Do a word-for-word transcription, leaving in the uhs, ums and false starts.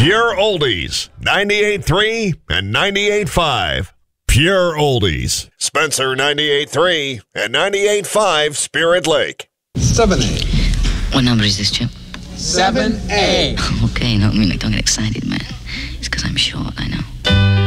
Pure Oldies, ninety-eight point three and ninety-eight point five. Pure Oldies. Spencer, ninety-eight point three and ninety-eight point five, Spirit Lake. seven A. What number is this, Chip? seven A. Okay, no, I mean, like, don't get excited, man. It's because I'm short, I know.